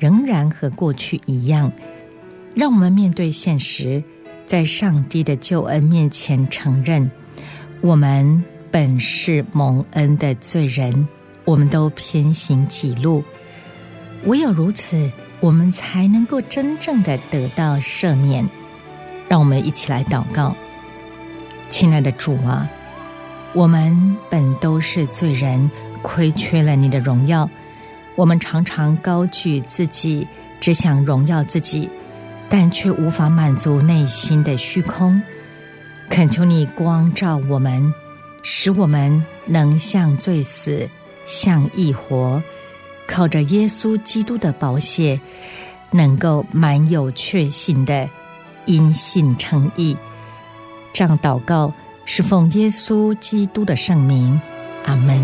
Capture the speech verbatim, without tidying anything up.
仍然和过去一样。让我们面对现实，在上帝的救恩面前承认，我们本是蒙恩的罪人，我们都偏行己路，唯有如此，我们才能够真正的得到赦免。让我们一起来祷告。亲爱的主啊，我们本都是罪人，亏缺了你的荣耀，我们常常高举自己，只想荣耀自己，但却无法满足内心的虚空。恳求你光照我们，使我们能向罪死，向义活，靠着耶稣基督的宝血，能够满有确信的因信称义。这样祷告是奉耶稣基督的圣名，阿们。